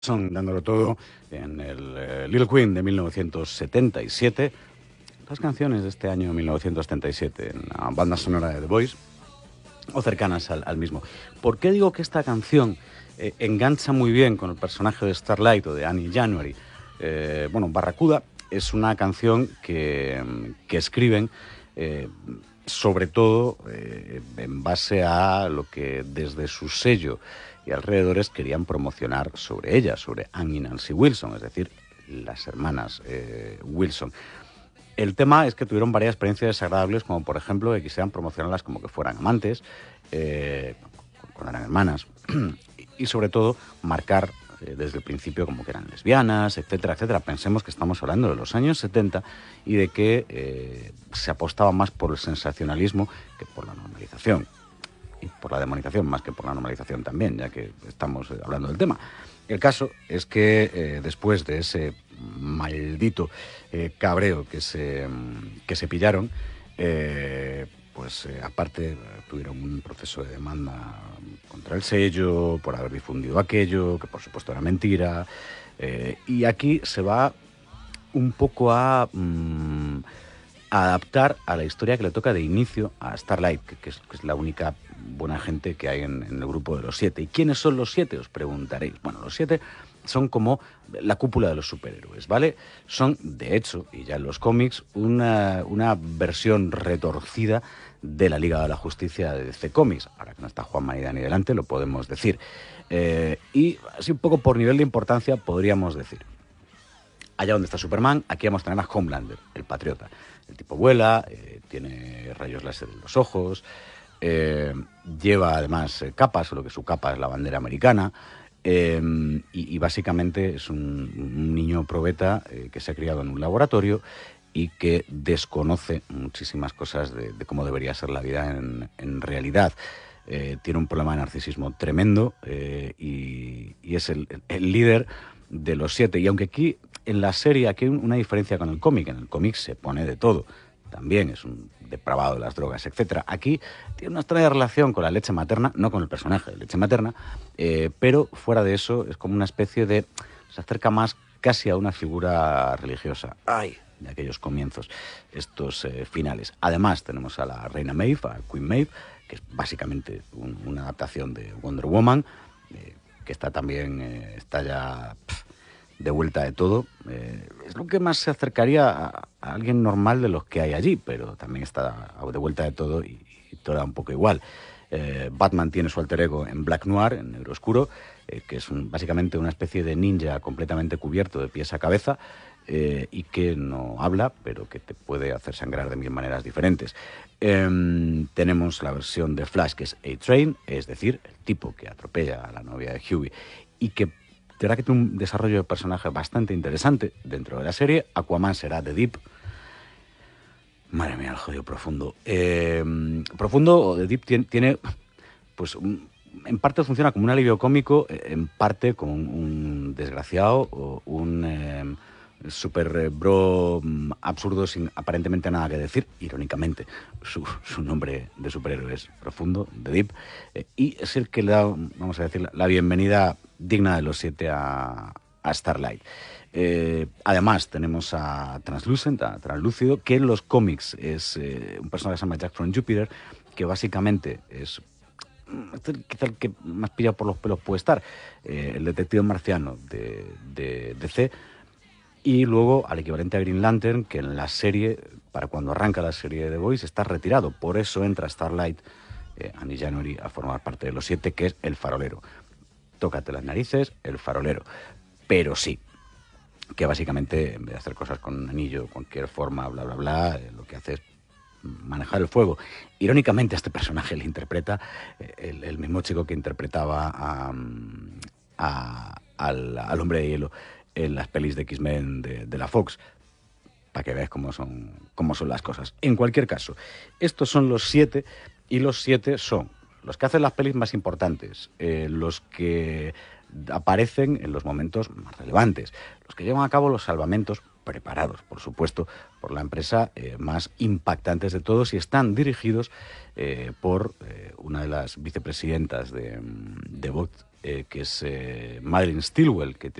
Son dándolo todo en el Little Queen de 1977. Las canciones de este año 1977 en la banda sonora de The Voice o cercanas al mismo. ¿Por qué digo que esta canción engancha muy bien con el personaje de Starlight o de Annie January? Barracuda es una canción que escriben sobre todo en base a lo que desde su sello y alrededores querían promocionar sobre ella, sobre Annie y Nancy Wilson, es decir, las hermanas Wilson. El tema es que tuvieron varias experiencias desagradables, como por ejemplo que quisieran promocionarlas como que fueran amantes, cuando eran hermanas, y sobre todo marcar desde el principio como que eran lesbianas, etcétera, etcétera. Pensemos que estamos hablando de los años 70 y de que se apostaba más por el sensacionalismo que por la normalización. Y por la demonización más que por la normalización también, ya que estamos hablando del tema. El caso es que después de ese maldito cabreo que se pillaron, aparte tuvieron un proceso de demanda contra el sello por haber difundido aquello, que por supuesto era mentira, y aquí se va un poco a adaptar a la historia que le toca de inicio a Starlight, que es la única buena gente que hay en el grupo de los 7. ¿Y quiénes son los 7? Os preguntaréis. Bueno, los 7 son como la cúpula de los superhéroes, ¿vale? Son, de hecho, y ya en los cómics, una versión retorcida de la Liga de la Justicia de DC Comics. Ahora que no está Juan María ni delante, lo podemos decir. Y así un poco por nivel de importancia podríamos decir: allá donde está Superman, aquí vamos a tener a Homelander, el patriota. El tipo vuela, tiene rayos láser en los ojos, lleva además capas, o lo que su capa es la bandera americana, y básicamente es un niño probeta que se ha criado en un laboratorio y que desconoce muchísimas cosas de cómo debería ser la vida en realidad. Tiene un problema de narcisismo tremendo y es el líder de los 7. Y aunque aquí en la serie aquí hay una diferencia con el cómic. En el cómic se pone de todo. También es un depravado de las drogas, etcétera. Aquí tiene una extraña relación con la leche materna, no con el personaje de leche materna, pero fuera de eso es como una especie de... se acerca más casi a una figura religiosa. ¡Ay! De aquellos comienzos, estos finales. Además tenemos a la reina Maeve, a Queen Maeve, que es básicamente una adaptación de Wonder Woman, que está también, está ya de vuelta de todo. Es lo que más se acercaría a alguien normal de los que hay allí, pero también está de vuelta de todo y todo da un poco igual. Batman tiene su alter ego en Black Noir, en negro oscuro, que es básicamente una especie de ninja completamente cubierto de pies a cabeza, y que no habla, pero que te puede hacer sangrar de 1000 maneras diferentes. Tenemos la versión de Flash, que es A-Train, es decir, el tipo que atropella a la novia de Hughie, y que tendrá que tener un desarrollo de personaje bastante interesante dentro de la serie. Aquaman será The Deep. Madre mía, el jodido Profundo. Profundo o The Deep tiene pues en parte funciona como un alivio cómico, en parte como un desgraciado o un super bro absurdo sin aparentemente nada que decir. Irónicamente, su nombre de superhéroe es Profundo, The Deep, y es el que le da, vamos a decir, la bienvenida digna de los 7 a Starlight. Además tenemos a Translucent, a Translúcido, que en los cómics es un personaje que se llama Jack from Jupiter, que básicamente es quizá el que más pillado por los pelos puede estar, el detective marciano de DC. Y luego al equivalente a Green Lantern, que en la serie, para cuando arranca la serie de The Voice, está retirado. Por eso entra Starlight, Annie January, a formar parte de los 7, que es el farolero. Tócate las narices, el farolero. Pero sí, que básicamente, en vez de hacer cosas con un anillo, cualquier forma, bla, bla, bla, lo que hace es manejar el fuego. Irónicamente, a este personaje le interpreta el mismo chico que interpretaba al Hombre de Hielo en las pelis de X-Men de la Fox, para que veas cómo son las cosas. En cualquier caso, estos son los 7, y los 7 son los que hacen las pelis más importantes, los que aparecen en los momentos más relevantes, los que llevan a cabo los salvamentos, preparados, por supuesto, por la empresa más impactantes de todos, y están dirigidos por una de las vicepresidentas de Vox que es Madeline Stilwell, que